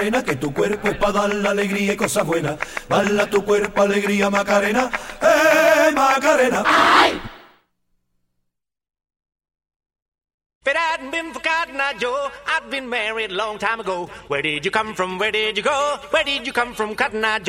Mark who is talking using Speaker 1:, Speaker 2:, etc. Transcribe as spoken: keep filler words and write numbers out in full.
Speaker 1: Que tu cuerpo es para dar la alegría y cosas buenas. Bala tu cuerpo, alegría, Macarena. ¡Eh, Macarena! ¡Ay!
Speaker 2: If it hadn't been for Cotton Eye Joe, I'd been married a long time ago. Where did you come from? Where did you go? Where did you come from, Cotton Eye Joe?